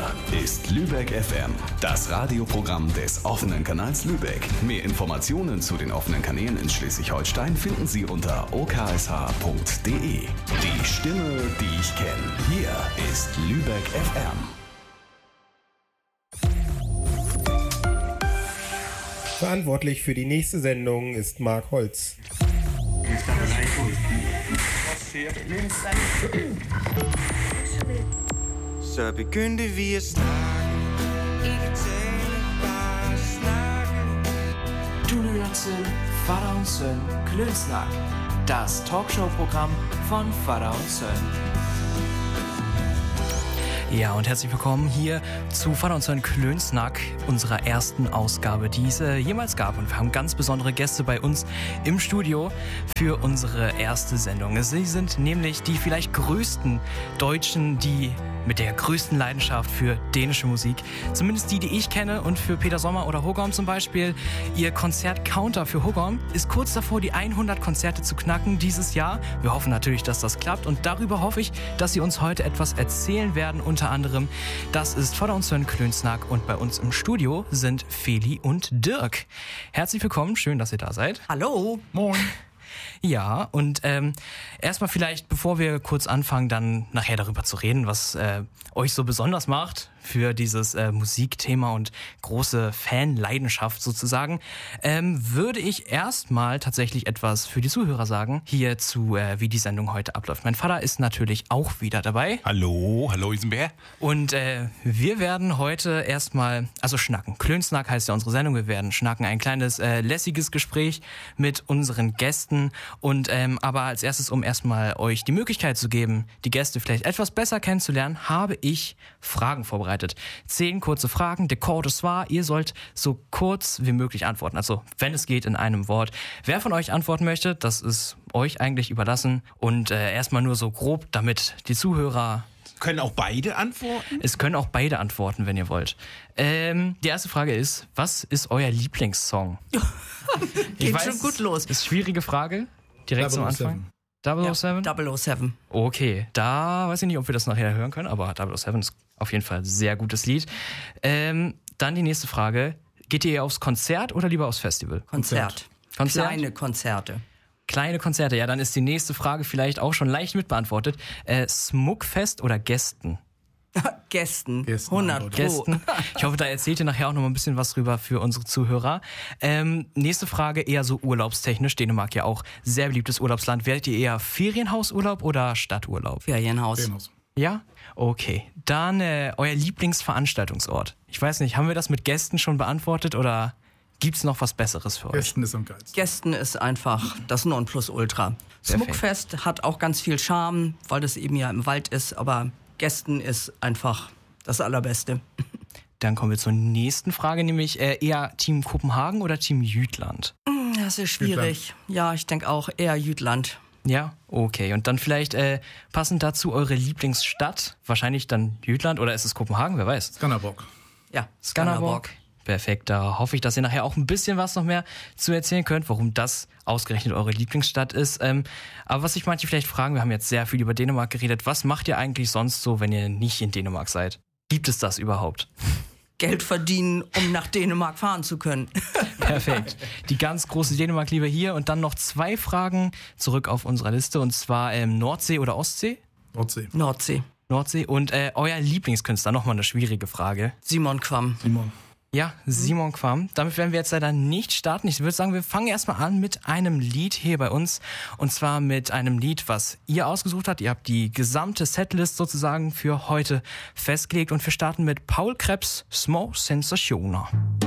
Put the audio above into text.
Hier ist Lübeck FM, das Radioprogramm des offenen Kanals Lübeck. Mehr Informationen zu den offenen Kanälen in Schleswig-Holstein finden Sie unter oksh.de. Die Stimme, die ich kenne. Hier ist Lübeck FM. Verantwortlich für die nächste Sendung ist Marc Holz. Så begyndte vi at snakke. Ikke tale, bare snakke. Du lytter til Vater und Søn Klønsnak, das Talkshow-Programm von Vater und Søn. Ja, und herzlich willkommen hier zu Vater und Söhn Klönsnack, unserer ersten Ausgabe, die es jemals gab. Und wir haben ganz besondere Gäste bei uns im Studio für unsere erste Sendung. Sie sind nämlich die vielleicht größten Deutschen, die mit der größten Leidenschaft für dänische Musik, zumindest die ich kenne, und für Peter Sommer oder Hogom zum Beispiel. Ihr Konzert-Counter für Hogom ist kurz davor, die 100 Konzerte zu knacken dieses Jahr. Wir hoffen natürlich, dass das klappt, und darüber hoffe ich, dass Sie uns heute etwas erzählen werden. Unter anderem, das ist Vater und Söhn Klönsnack, und bei uns im Studio sind Feli und Dirk. Herzlich willkommen, schön, dass ihr da seid. Hallo. Moin. Ja, und erstmal vielleicht, bevor wir kurz anfangen, dann nachher darüber zu reden, was euch so besonders macht für dieses Musikthema und große Fanleidenschaft sozusagen, würde ich erstmal tatsächlich etwas für die Zuhörer sagen, hierzu, wie die Sendung heute abläuft. Mein Vater ist natürlich auch wieder dabei. Hallo Isenbär. Und wir werden heute erstmal, also schnacken. Klönsnack heißt ja unsere Sendung, wir werden schnacken. Ein kleines lässiges Gespräch mit unseren Gästen. Und aber als erstes, um erstmal euch die Möglichkeit zu geben, die Gäste vielleicht etwas besser kennenzulernen, habe ich Fragen vorbereitet. 10 kurze Fragen, de korte svar. Ihr sollt so kurz wie möglich antworten. Also, wenn es geht, in einem Wort. Wer von euch antworten möchte, das ist euch eigentlich überlassen. Und erstmal nur so grob, damit die Zuhörer... Können auch beide antworten? Es können auch beide antworten, wenn ihr wollt. Die erste Frage ist, was ist euer Lieblingssong? Geht schon gut los. Ist eine schwierige Frage. Direkt zum Anfang. 007? Ja, 007. Okay, da weiß ich nicht, ob wir das nachher hören können, aber 007 ist auf jeden Fall ein sehr gutes Lied. Dann die nächste Frage. Geht ihr eher aufs Konzert oder lieber aufs Festival? Konzert. Kleine Konzerte. Kleine Konzerte, ja, dann ist die nächste Frage vielleicht auch schon leicht mitbeantwortet. Smuckfest oder Gästen? Gästen. 100 Pro. Gästen. Ich hoffe, da erzählt ihr nachher auch noch mal ein bisschen was drüber für unsere Zuhörer. Nächste Frage, eher so urlaubstechnisch. Dänemark ja auch sehr beliebtes Urlaubsland. Werdet ihr eher Ferienhausurlaub oder Stadturlaub? Ferienhaus. Ja? Okay. Dann euer Lieblingsveranstaltungsort. Ich weiß nicht, haben wir das mit Gästen schon beantwortet oder gibt's noch was Besseres für euch? Gästen ist am geilsten. Gästen ist einfach das Nonplusultra. Smuckfest hat auch ganz viel Charme, weil das eben ja im Wald ist, aber Gästen ist einfach das Allerbeste. Dann kommen wir zur nächsten Frage, nämlich eher Team Kopenhagen oder Team Jütland? Das ist schwierig. Jütland. Ja, ich denke auch eher Jütland. Ja, okay. Und dann vielleicht passend dazu eure Lieblingsstadt? Wahrscheinlich dann Jütland oder ist es Kopenhagen? Wer weiß. Skanderborg. Ja, Skanderborg. Perfekt, da hoffe ich, dass ihr nachher auch ein bisschen was noch mehr zu erzählen könnt, warum das ausgerechnet eure Lieblingsstadt ist. Aber was sich manche vielleicht fragen, wir haben jetzt sehr viel über Dänemark geredet, was macht ihr eigentlich sonst so, wenn ihr nicht in Dänemark seid? Gibt es das überhaupt? Geld verdienen, um nach Dänemark fahren zu können. Perfekt. Die ganz große Dänemark-Liebe hier. Und dann noch 2 Fragen zurück auf unserer Liste, und zwar Nordsee oder Ostsee? Nordsee. Nordsee. Und euer Lieblingskünstler, nochmal eine schwierige Frage. Simon Quam. Ja, Simon Quam. Damit werden wir jetzt leider nicht starten. Ich würde sagen, wir fangen erstmal an mit einem Lied hier bei uns. Und zwar mit einem Lied, was ihr ausgesucht habt. Ihr habt die gesamte Setlist sozusagen für heute festgelegt. Und wir starten mit Paul Krebs' Små Sensationer.